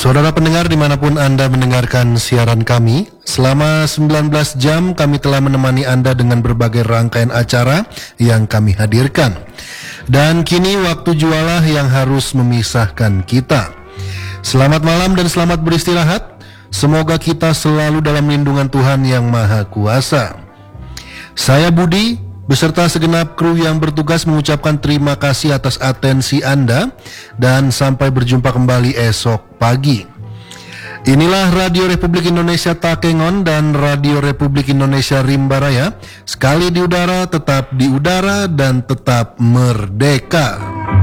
Saudara pendengar dimanapun Anda mendengarkan siaran kami, selama 19 jam kami telah menemani Anda dengan berbagai rangkaian acara yang kami hadirkan. Dan kini waktu jualah yang harus memisahkan kita. Selamat malam dan selamat beristirahat. Semoga kita selalu dalam lindungan Tuhan yang Maha Kuasa. Saya Budi, beserta segenap kru yang bertugas mengucapkan terima kasih atas atensi Anda dan sampai berjumpa kembali esok pagi. Inilah Radio Republik Indonesia Takengon dan Radio Republik Indonesia Rimba Raya. Sekali di udara, tetap di udara dan tetap merdeka.